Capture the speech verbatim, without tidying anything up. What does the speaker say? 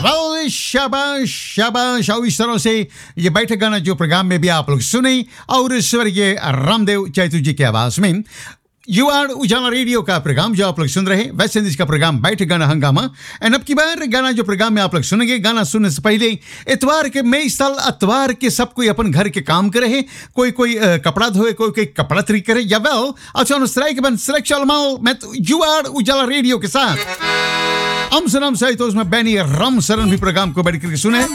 Well शाबाश शाबाश। और इस तरह से ये बैठक गाना जो प्रोग्राम में भी आप लोग सुने और स्वर्गीय रामदेव चैतु जी की आवाज में यू आर उजाला रेडियो का प्रोग्राम जो आप लोग सुन रहे हैं, वेस्ट इंडीज का प्रोग्राम बैठक गाना हंगामा। एंड अब की बार गाना जो प्रोग्राम में आप लोग सुनेंगे, गाना सुनने से पहले इतवार के मई साल अतवार के सब कोई अपन घर के काम करे है, कोई कोई uh, कपड़ा धोए, कोई कोई कपड़ा तरी करे या वेल अच्छा अनुसराय के बन सिलेक्शन माओ मैं यू आर उजाला रेडियो के साथ हम सनम सही तो उसमें बैनी राम सरन भी प्रोग्राम को बैठ करके सुने।